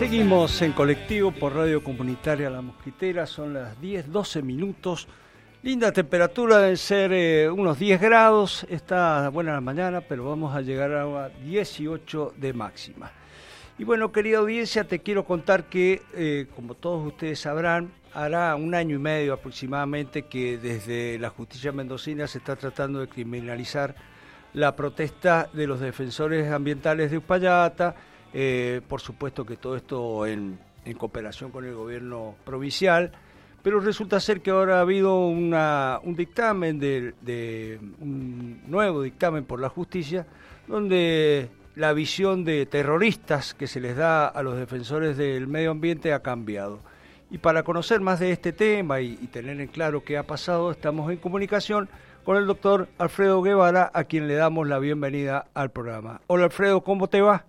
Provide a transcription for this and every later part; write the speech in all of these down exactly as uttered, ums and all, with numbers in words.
Seguimos en colectivo por Radio Comunitaria La Mosquitera, son las diez, doce minutos. Linda temperatura, deben ser eh, unos diez grados, está buena la mañana, pero vamos a llegar a dieciocho de máxima. Y bueno, querida audiencia, te quiero contar que, eh, como todos ustedes sabrán, hará un año y medio aproximadamente que desde la justicia mendocina se está tratando de criminalizar la protesta de los defensores ambientales de Uspallata. Eh, por supuesto que todo esto en, en cooperación con el gobierno provincial, pero resulta ser que ahora ha habido una, un dictamen, de, de un nuevo dictamen por la justicia, donde la visión de terroristas que se les da a los defensores del medio ambiente ha cambiado. Y para conocer más de este tema y, y tener en claro qué ha pasado, estamos en comunicación con el doctor Alfredo Guevara, a quien le damos la bienvenida al programa. Hola Alfredo, ¿cómo te va?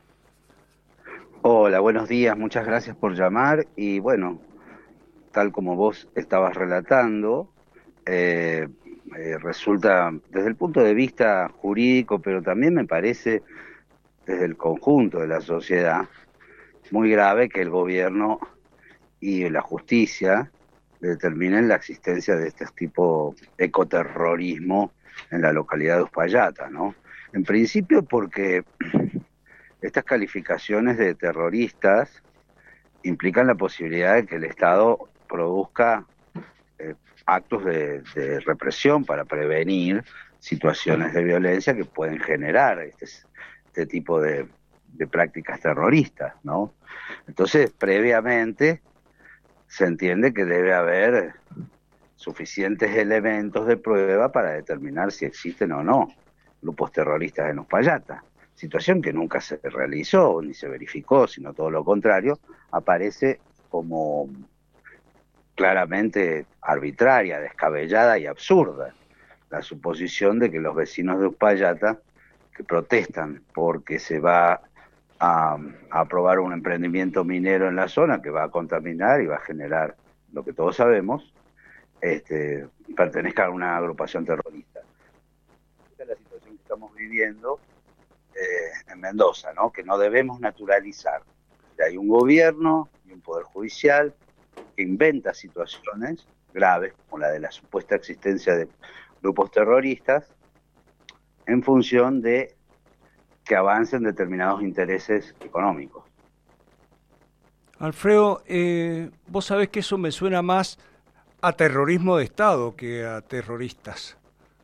Hola, buenos días, muchas gracias por llamar y bueno, tal como vos estabas relatando, eh, eh, resulta desde el punto de vista jurídico, pero también me parece desde el conjunto de la sociedad, muy grave que el gobierno y la justicia determinen la existencia de este tipo de ecoterrorismo en la localidad de Uspallata, ¿no? En principio porque estas calificaciones de terroristas implican la posibilidad de que el Estado produzca eh, actos de, de represión para prevenir situaciones de violencia que pueden generar este, este tipo de, de prácticas terroristas, ¿no? Entonces, previamente se entiende que debe haber suficientes elementos de prueba para determinar si existen o no grupos terroristas en Uspallata. Situación que nunca se realizó ni se verificó, sino todo lo contrario, aparece como claramente arbitraria, descabellada y absurda la suposición de que los vecinos de Uspallata, que protestan porque se va a, a aprobar un emprendimiento minero en la zona que va a contaminar y va a generar lo que todos sabemos, este, pertenezcan a una agrupación terrorista. Esta es la situación que estamos viviendo Eh, en Mendoza, ¿no? Que no debemos naturalizar. Hay un gobierno y un poder judicial que inventa situaciones graves, como la de la supuesta existencia de grupos terroristas, en función de que avancen determinados intereses económicos. Alfredo, eh, vos sabés que eso me suena más a terrorismo de Estado que a terroristas.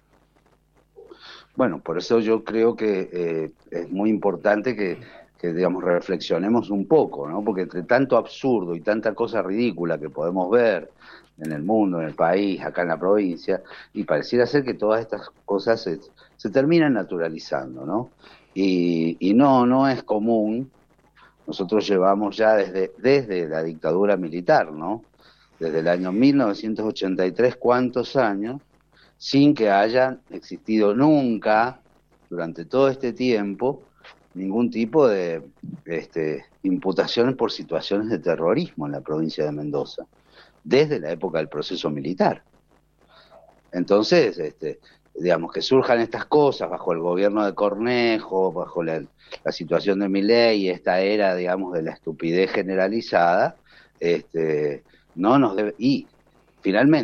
Bueno, por eso yo creo que eh, es muy importante que, que, digamos, reflexionemos un poco, ¿no? Porque entre tanto absurdo y tanta cosa ridícula que podemos ver en el mundo, en el país, acá en la provincia, y pareciera ser que todas estas cosas se, se terminan naturalizando, ¿no? Y, y no, no es común. Nosotros llevamos ya desde, desde la dictadura militar, ¿no? Desde el año mil novecientos ochenta y tres, ¿cuántos años? Sin que haya existido nunca, durante todo este tiempo, ningún tipo de este, imputaciones por situaciones de terrorismo en la provincia de Mendoza, desde la época del proceso militar. Entonces, este, digamos, que surjan estas cosas bajo el gobierno de Cornejo, bajo la, la situación de Milei y esta era, digamos, de la estupidez generalizada, este, no nos debe... Y, finalmente,